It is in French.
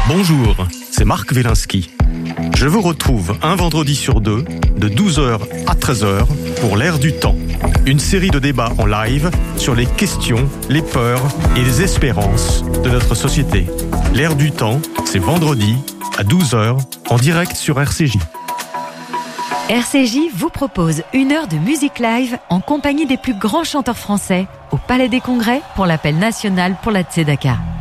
Bonjour, c'est Marc Wielinski. Je vous retrouve un vendredi sur deux, de 12h à 13h, pour l'Air du temps. Une série de débats en live sur les questions, les peurs et les espérances de notre société. L'Air du temps, c'est vendredi à 12h, en direct sur RCJ. RCJ vous propose 1 heure de musique live en compagnie des plus grands chanteurs français au Palais des Congrès pour l'appel national pour la Tzedaka.